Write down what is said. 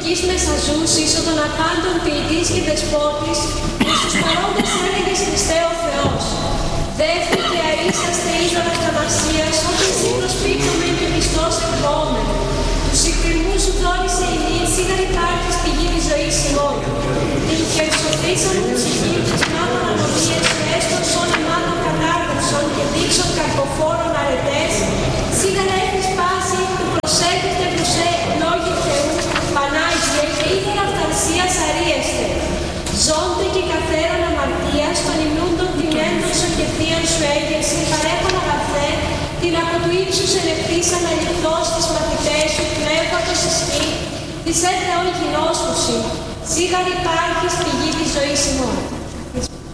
λογικής μεσαζούς είσοδον απάντων ποιητής και δεσπότης, που στους παρόντες έλεγες Χριστέ ο Θεός. Δεύτερη και αΐσαστε είδωλα θαυμασίας, όταν εσύ προσπίκτομεν και πιστός εκδόμεν. Τους συγκριμμούς σου δόρισε η νύν, σίγαρ υπάρχεις πηγή της ζωής ημών. Την χερσοφρίσαν μου ψυχή, της μάτων ανομίες σου, έστω σών εμάτων κατάρτευσον και δείξον καρποφόρων αρετές, σίγαρα έχεις πάση που προσέχετε προσέ λόγοι Θεού, Πανάγιε και ήθελα αυθαρσίας αρίεστε. Ζώντε και καθέραν αμαρτίας, των υμνούντων τιμέντων σου και θείαν σου έγερση, παρέχον αγαθέ, την από του ύψους ελευθείς αναλυθώς τις μαθητές σου, πνεύματος ισχύ, της Θεό γινώσκουση, σίγαρ υπάρχεις πηγή της ζωής ημών.